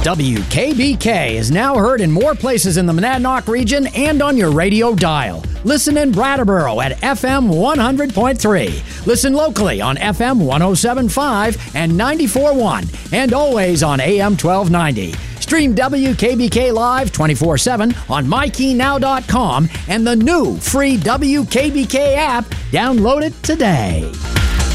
WKBK is now heard in more places in the Monadnock region and on your radio dial. Listen in Brattleboro at FM 100.3. Listen locally on FM 107.5 and 94.1, and always on AM 1290. Stream WKBK Live 24/7 on MyKeyNow.com and the new free WKBK app. Download it today.